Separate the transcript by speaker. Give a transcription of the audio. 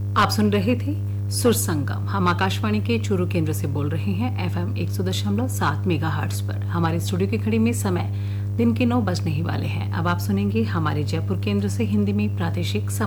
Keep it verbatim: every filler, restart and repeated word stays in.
Speaker 1: आप सुन रहे थे सुर संगम। हम आकाशवाणी के चूरू केंद्र से बोल रहे हैं एफएम एक सौ दशमलव सात मेगा हर्ट्ज पर। हमारे स्टूडियो की घड़ी में समय दिन के नौ बजने ही वाले हैं। अब आप सुनेंगे हमारे जयपुर केंद्र से हिंदी में प्रादेशिक समाचार।